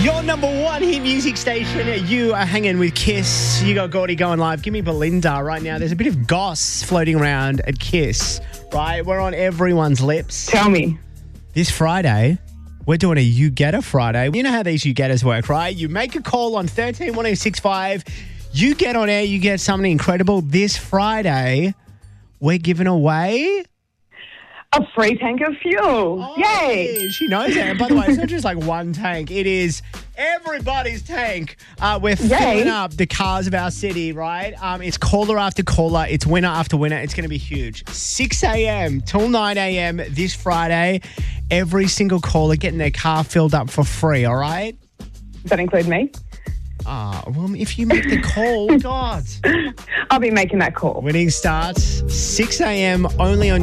Your number one hit music station. You are hanging with Kiss. You got Gordy going live. Give me Belinda right now. There's a bit of goss floating around at Kiss, right? We're on everyone's lips. Tell me. This Friday, we're doing a You Getter Friday. You know how these You Getters work, right? You make a call on 131065. You get on air, you get something incredible. This Friday, we're giving away... a free tank of fuel. Oh, Yay. She knows that. And by the way, it's not just like one tank. It is everybody's tank. We're filling up the cars of our city, right? It's caller after caller. It's winner after winner. It's going to be huge. 6 a.m. till 9 a.m. this Friday. Every single caller getting their car filled up for free, all right? Does that include me? Well, if you make the call, God. I'll be making that call. Winning starts 6 a.m. only on